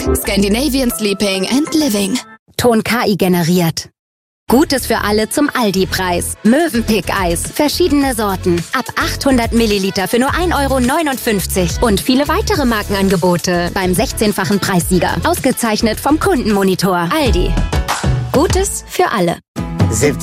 Scandinavian Sleeping and Living. Ton KI generiert. Gutes für alle zum Aldi-Preis. Mövenpick-Eis. Verschiedene Sorten. Ab 800 Milliliter für nur 1,59 € Und viele weitere Markenangebote beim 16-fachen Preissieger. Ausgezeichnet vom Kundenmonitor. Aldi. Gutes für alle.